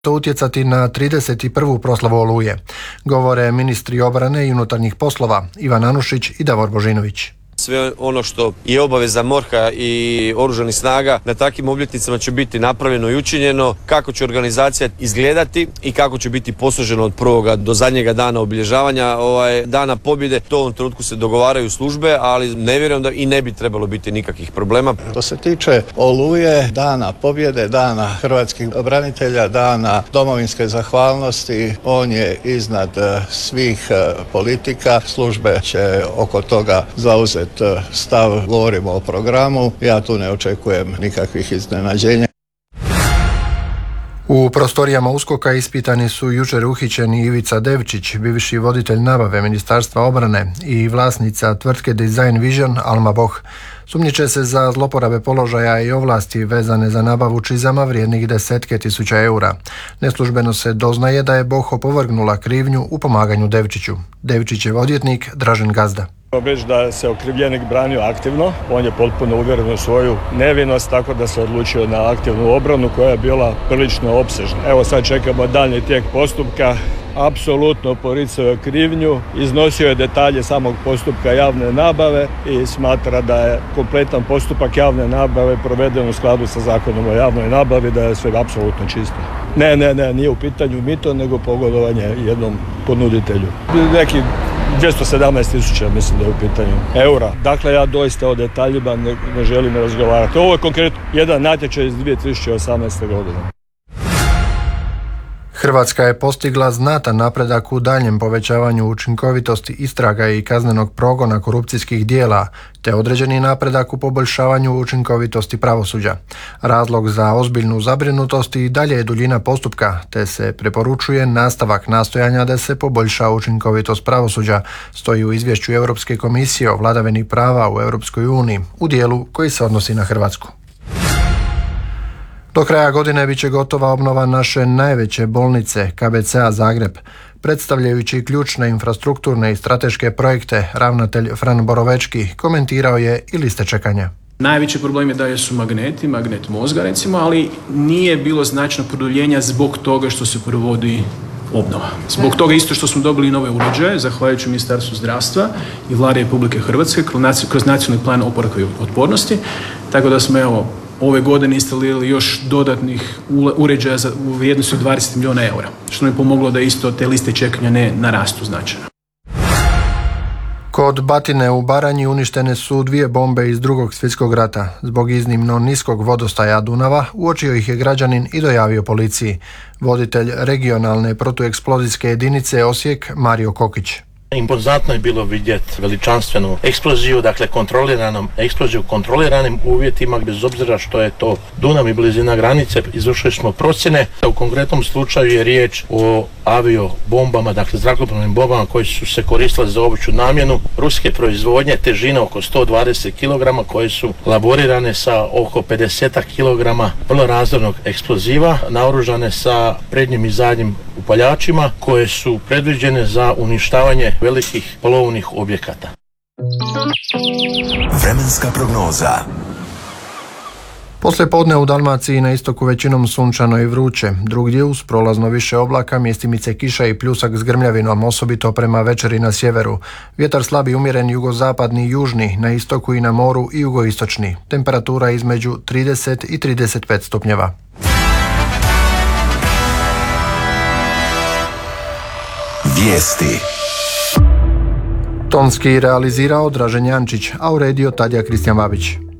to utjecati na 31. proslavu Oluje, govore ministri obrane i unutarnjih poslova Ivan Anušić i Davor Božinović. Sve ono što je obaveza MORH-a i oružanih snaga na takvim obljetnicama će biti napravljeno i učinjeno, kako će organizacija izgledati i kako će biti posloženo od prvoga do zadnjega dana obilježavanja dana pobjede. To u ovom trenutku se dogovaraju službe, ali ne vjerujem da i ne bi trebalo biti nikakvih problema. Što se tiče Oluje, dana pobjede, dana hrvatskih branitelja, dana domovinske zahvalnosti, on je iznad svih politika. Službe će oko toga zauzeti stav, govorimo o programu, ja tu ne očekujem nikakvih iznenađenja. U prostorijama USKOK-a ispitani su jučer uhićeni Ivica Devčić, bivši voditelj nabave Ministarstva obrane i vlasnica tvrtke Design Vision Alma Boh. Sumnjiče se za zloporabe položaja i ovlasti vezane za nabavu čizama vrijednih desetke tisuća eura. Neslužbeno se doznaje da je Boh opovrgnula krivnju u pomaganju Devčiću. Devčićev odvjetnik Dražen Gazda. Već da se okrivljenik branio aktivno, on je potpuno uvjeren u svoju nevinost, tako da se odlučio na aktivnu obranu koja je bila prilično opsežna. Evo sad čekamo daljnji tijek postupka. Apsolutno poricao je krivnju, iznosio je detalje samog postupka javne nabave i smatra da je kompletan postupak javne nabave proveden u skladu sa Zakonom o javnoj nabavi, da je sve apsolutno čisto. Ne, nije u pitanju mito, nego pogodovanje jednom ponuditelju. Neki 217.000 mislim da je u pitanju eura. Dakle, ja doista o detaljima ne želim razgovarati. Ovo je konkretno jedan natječaj iz 2018. godine. Hrvatska je postigla znatan napredak u daljem povećavanju učinkovitosti istraga i kaznenog progona korupcijskih dijela, te određeni napredak u poboljšavanju učinkovitosti pravosuđa. Razlog za ozbiljnu zabrinutost i dalje je duljina postupka, te se preporučuje nastavak nastojanja da se poboljša učinkovitost pravosuđa, stoji u izvješću Europske komisije o vladavini prava u Europskoj uniji, u dijelu koji se odnosi na Hrvatsku. Do kraja godine bit će gotova obnova naše najveće bolnice, KBC-a Zagreb. Predstavljajući ključne infrastrukturne i strateške projekte, ravnatelj Fran Borovečki komentirao je i liste čekanja. Najveći problem je da su magnet mozga recimo, ali nije bilo značajno produljenja zbog toga što se provodi obnova. Zbog toga isto što smo dobili nove uređaje, zahvaljujući Ministarstvu zdravstva i Vlade Republike Hrvatske kroz nacionalni plan oporavka i otpornosti, tako da smo ove godine instalirali još dodatnih uređaja u vrijednosti od 20 milijuna eura, što nam je pomoglo da isto te liste čekanja ne narastu značajno. Kod Batine u Baranji uništene su 2 bombe iz Drugog svjetskog rata. Zbog iznimno niskog vodostaja Dunava uočio ih je građanin i dojavio policiji. Voditelj regionalne protueksplozijske jedinice Osijek Mario Kokić. Impozantno je bilo vidjeti veličanstvenu eksploziju, dakle eksploziju u kontroliranim uvjetima, bez obzira što je to Dunav i blizina granice. Izvršili smo procjene. U konkretnom slučaju je riječ o aviobombama, dakle zrakoplovnim bombama koje su se koristile za opću namjenu ruske proizvodnje, težine oko 120 kg, koje su laborirane sa oko 50 kg vrlo razornog eksploziva, naoružane sa prednjim i zadnjim upaljačima koje su predviđene za uništavanje velikih plovnih objekata. Vremenska prognoza. Poslije podne u Dalmaciji na istoku većinom sunčano i vruće, drugdje uz prolazno više oblaka, mjestimice kiša i pljusak s grmljavinom, osobito prema večeri na sjeveru. Vjetar slabi umjeren jugozapadni i južni, na istoku i na moru i jugoistočni. Temperatura između 30 i 35 stupnjeva. Vijesti. Tonski realizirao Dražen Jančić, a uredio Tadija Kristijan Babić.